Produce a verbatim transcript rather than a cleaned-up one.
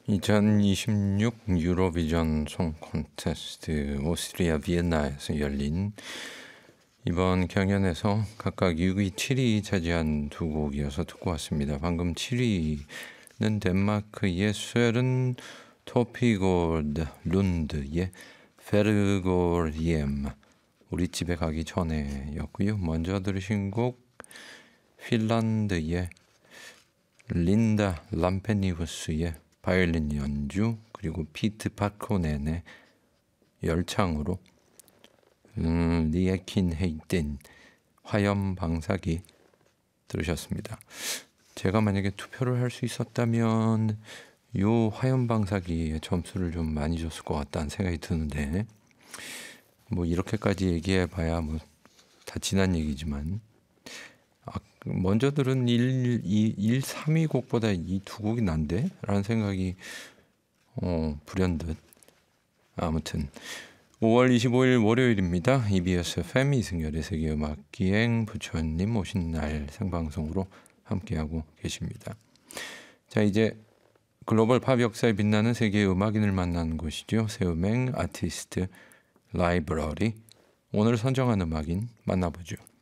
이천이십육 유로비전 송 콘테스트 오스트리아 비엔나에서 열린 이번 경연에서 각각 육 위, 칠 위 차지한 두 곡 이어서 듣고 왔습니다. 방금 칠 위는 덴마크의 스웨른 토피골드 룬드의 페르골리엠 우리 집에 가기 전에 였고요. 먼저 들으신 곡 핀란드의 린다 람페니우스의 바이올린 연주, 그리고 피트 파코넨의 열창으로 음, 리에킨 헤이텐 화염 방사기 들으셨습니다. 제가 만약에 투표를 할 수 있었다면 요 화염 방사기에 점수를 좀 많이 줬을 것 같다는 생각이 드는데, 뭐 이렇게까지 얘기해 봐야 뭐 다 지난 얘기지만, 아, 먼저 들은 일, 이, 일, 삼 위 곡보다 이 두 곡이 난데? 라는 생각이 어, 불현듯. 아무튼 오월 이십오일 월요일입니다. 이비에스 에프엠 이승열의 세계음악기행 부처님 오신 날 생방송으로 함께하고 계십니다. 자, 이제 글로벌 팝 역사에 빛나는 세계의 음악인을 만나는 곳이죠. 새음행 아티스트 라이브러리. 오늘 선정한 음악인 만나보죠.